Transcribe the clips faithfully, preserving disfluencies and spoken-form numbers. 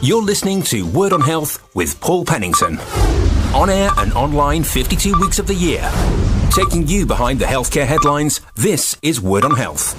You're listening to Word on Health with Paul Pennington. On air and online fifty-two weeks of the year. Taking you behind the healthcare headlines, this is Word on Health.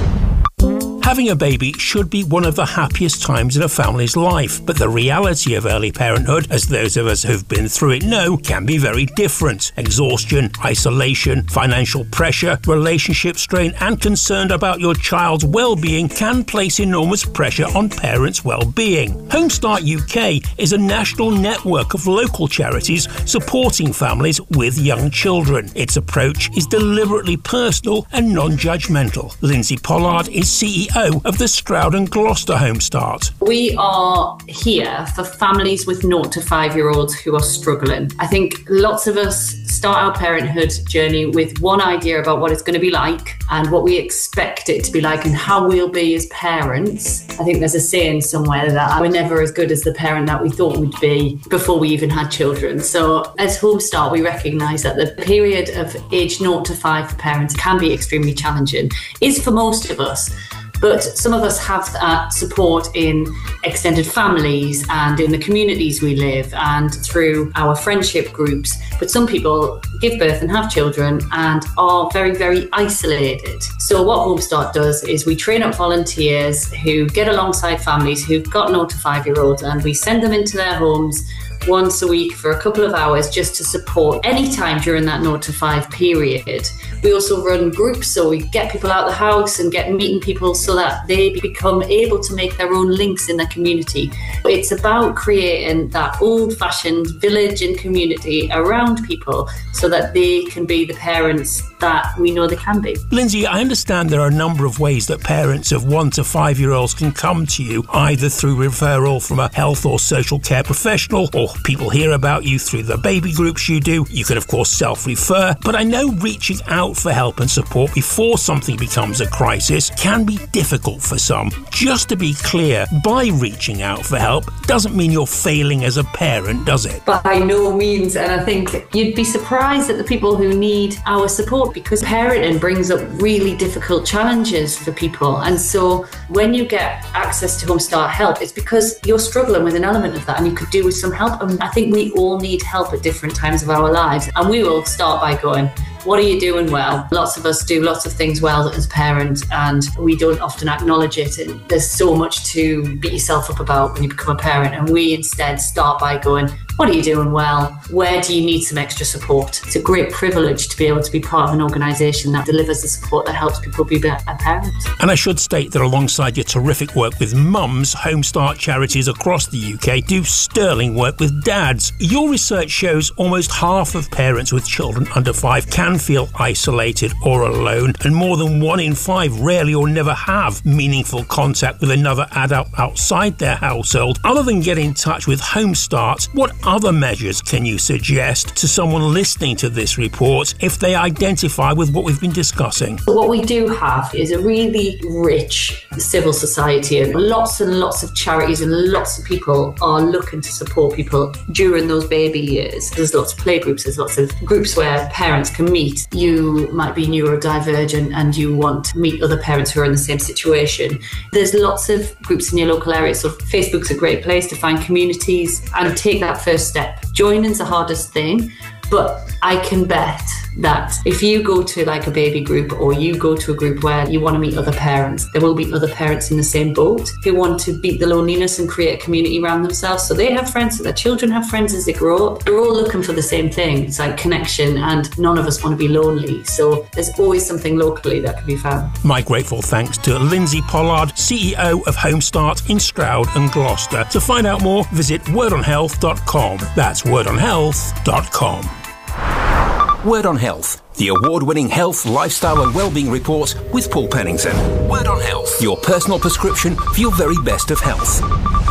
Having a baby should be one of the happiest times in a family's life, but the reality of early parenthood, as those of us who've been through it know, can be very different. Exhaustion, isolation, financial pressure, relationship strain, and concern about your child's well-being can place enormous pressure on parents' well-being. Homestart U K is a national network of local charities supporting families with young children. Its approach is deliberately personal and non-judgmental. Lindsay Pollard is C E O of the Stroud and Gloucester Homestart. We are here for families with naught to five-year-olds who are struggling. I think lots of us start our parenthood journey with one idea about what it's going to be like and what we expect it to be like and how we'll be as parents. I think there's a saying somewhere that we're never as good as the parent that we thought we'd be before we even had children. So as Homestart, we recognise that the period of age naught to five for parents can be extremely challenging. Is for most of us. But some of us have that support in extended families and in the communities we live and through our friendship groups. But some people give birth and have children and are very, very isolated. So what Homestart does is we train up volunteers who get alongside families who've got naught to five-year-olds, and we send them into their homes once a week for a couple of hours just to support any time during that naught to five period. We also run groups, so we get people out of the house and get meeting people so that they become able to make their own links in their community. It's about creating that old-fashioned village and community around people so that they can be the parents that we know they can be. Lindsay, I understand there are a number of ways that parents of one to five-year-olds can come to you, either through referral from a health or social care professional, or people hear about you through the baby groups you do. You can, of course, self-refer, but I know reaching out for help and support before something becomes a crisis can be difficult for some. Just to be clear, by reaching out for help doesn't mean you're failing as a parent, does it? By no means, and I think you'd be surprised at the people who need our support, because parenting brings up really difficult challenges for people. And so when you get access to Homestart help, it's because you're struggling with an element of that and you could do with some help. And I think we all need help at different times of our lives. And we will start by going, what are you doing well? Lots of us do lots of things well as parents and we don't often acknowledge it. And there's so much to beat yourself up about when you become a parent. And we instead start by going, what are you doing well? Where do you need some extra support? It's a great privilege to be able to be part of an organisation that delivers the support that helps people be better parents. And I should state that alongside your terrific work with mums, Homestart charities across the U K do sterling work with dads. Your research shows almost half of parents with children under five can feel isolated or alone, and more than one in five rarely or never have meaningful contact with another adult outside their household. Other than get in touch with Homestart, what other measures can you suggest to someone listening to this report if they identify with what we've been discussing? What we do have is a really rich civil society, and lots and lots of charities and lots of people are looking to support people during those baby years. There's lots of play groups, there's lots of groups where parents can meet. You might be neurodivergent and you want to meet other parents who are in the same situation. There's lots of groups in your local area, so Facebook's a great place to find communities and take that first step. Joining's the hardest thing, but I can bet that if you go to like a baby group or you go to a group where you want to meet other parents, there will be other parents in the same boat who want to beat the loneliness and create a community around themselves so they have friends, so their children have friends as they grow up. They're all looking for the same thing. It's like connection, and none of us want to be lonely. So there's always something locally that can be found. My grateful thanks to Lindsay Pollard, C E O of Homestart in Stroud and Gloucester. To find out more, visit word on health dot com. That's word on health dot com. Word on Health, the award-winning health, lifestyle and wellbeing report with Paul Pennington. Word on Health, your personal prescription for your very best of health.